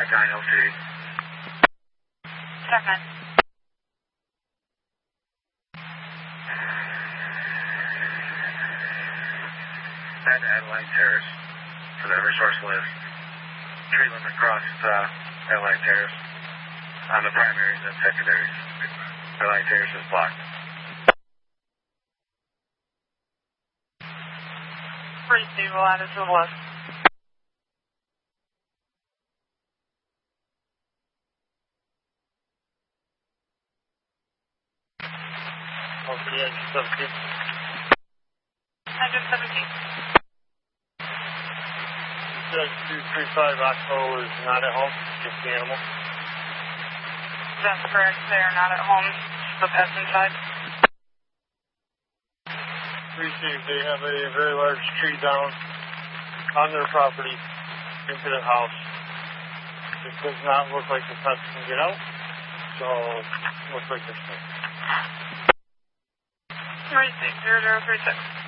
5903. Check 9. Adeline Terrace for the resource list. Tree limit across Adeline Terrace on the primaries and secondaries. Adeline Terrace is blocked. Pretty stable, added to the list. Okay, engine 17. Engine 17. 235 Octo is not at home, just the animal. That's correct. They are not at home. The pet's inside. Receive, they have a very large tree down on their property into the house. It does not look like the pets can get out, so it looks like they're safe. Receive 0036.